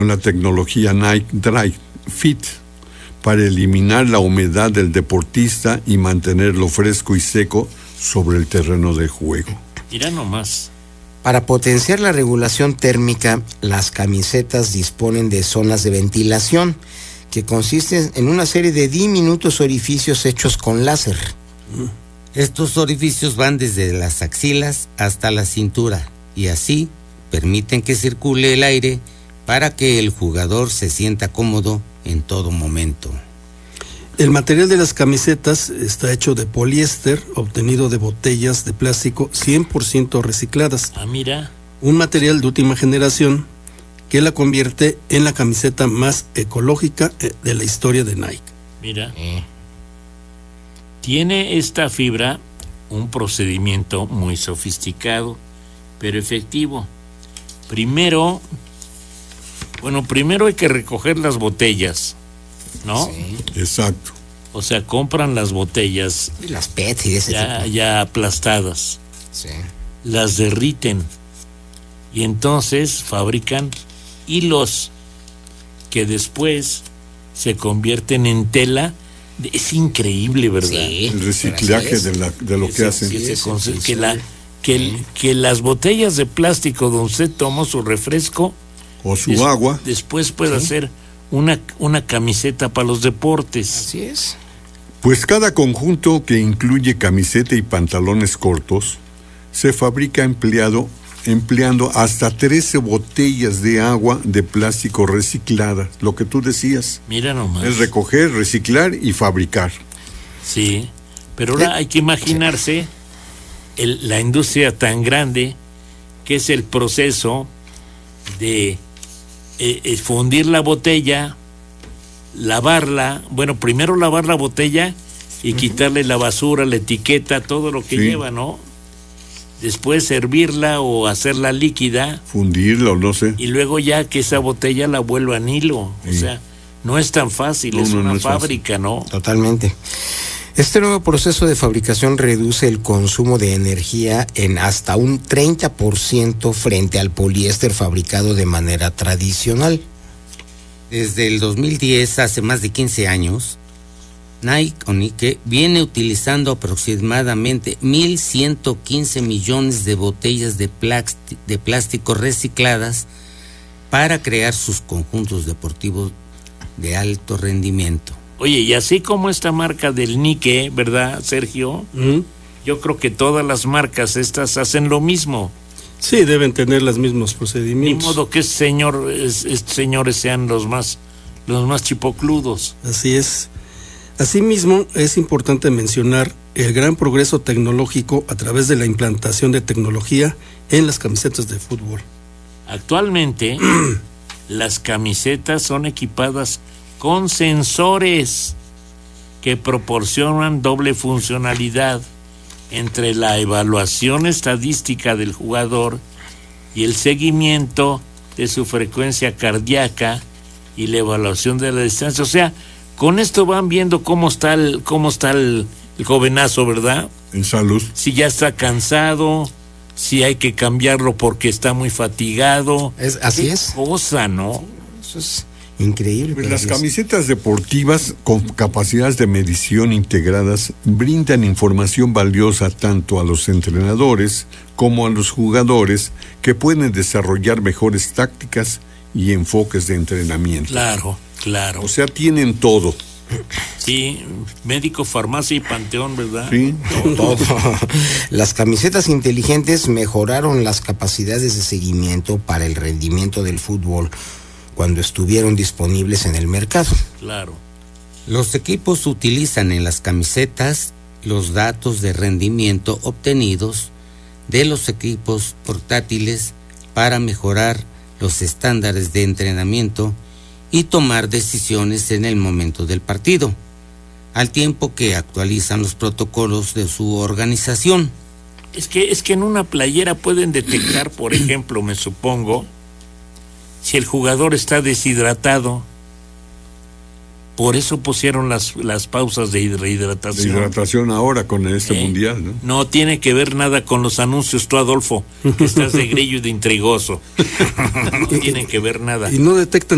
la tecnología Nike Dry Fit para eliminar la humedad del deportista y mantenerlo fresco y seco sobre el terreno de juego. Mira nomás. Para potenciar la regulación térmica, las camisetas disponen de zonas de ventilación que consisten en una serie de diminutos orificios hechos con láser. Estos orificios van desde las axilas hasta la cintura y así permiten que circule el aire para que el jugador se sienta cómodo en todo momento. El material de las camisetas está hecho de poliéster, obtenido de botellas de plástico 100% recicladas. Ah, mira. Un material de última generación que la convierte en la camiseta más ecológica de la historia de Nike. Mira. Tiene esta fibra un procedimiento muy sofisticado, pero efectivo. Primero hay que recoger las botellas, ¿no? Sí. Exacto. O sea, compran las botellas Y las PET y de ese tipo. ya aplastadas, Sí. las derriten y entonces fabrican hilos que después se convierten en tela. Es increíble, ¿verdad? Sí. El reciclaje de lo que hacen. Que las botellas de plástico donde usted toma su refresco O su agua. después puede hacer una camiseta para los deportes. Así es. Pues cada conjunto que incluye camiseta y pantalones cortos se fabrica empleando hasta 13 botellas de agua de plástico reciclada. Lo que tú decías. Mira nomás. Es recoger, reciclar y fabricar. Sí, pero ahora hay que imaginarse la industria tan grande que es el proceso de fundir la botella, lavarla, primero lavar la botella y quitarle la basura, la etiqueta, todo lo que lleva, ¿no? Después servirla o hacerla líquida. Fundirla o no sé. Y luego ya que esa botella la vuelvan hilo. Sí. O sea, no es tan fácil, es una fábrica, fácil. ¿No? Totalmente. Este nuevo proceso de fabricación reduce el consumo de energía en hasta un 30% frente al poliéster fabricado de manera tradicional. Desde el 2010, hace más de 15 años, Nike viene utilizando aproximadamente 1.115 millones de botellas de plástico recicladas para crear sus conjuntos deportivos de alto rendimiento. Oye, y así como esta marca del Nike, ¿verdad, Sergio? Yo creo que todas las marcas estas hacen lo mismo. Sí, deben tener los mismos procedimientos. Ni modo que estos señores sean los más chipocludos. Así es. Asimismo, es importante mencionar el gran progreso tecnológico a través de la implantación de tecnología en las camisetas de fútbol. Actualmente, las camisetas son equipadas con sensores que proporcionan doble funcionalidad entre la evaluación estadística del jugador y el seguimiento de su frecuencia cardíaca y la evaluación de la distancia. O sea, con esto van viendo cómo está el jovenazo, ¿verdad? En salud. Si ya está cansado, si hay que cambiarlo porque está muy fatigado. Así es. Cosa, ¿no? Eso es increíble. Las camisetas deportivas con capacidades de medición integradas brindan información valiosa tanto a los entrenadores como a los jugadores que pueden desarrollar mejores tácticas y enfoques de entrenamiento. Claro. O sea, tienen todo. Sí, médico, farmacia y panteón, ¿verdad? Sí, todo. Las camisetas inteligentes mejoraron las capacidades de seguimiento para el rendimiento del fútbol cuando estuvieron disponibles en el mercado. Claro. Los equipos utilizan en las camisetas los datos de rendimiento obtenidos de los equipos portátiles para mejorar los estándares de entrenamiento y tomar decisiones en el momento del partido, al tiempo que actualizan los protocolos de su organización. Es que en una playera pueden detectar, por ejemplo, me supongo, si el jugador está deshidratado. Por eso pusieron las pausas de rehidratación. De hidratación ahora con este mundial, ¿no? No tiene que ver nada con los anuncios, tú, Adolfo, que estás de grillo y de intrigoso. No tienen que ver nada. Y no detectan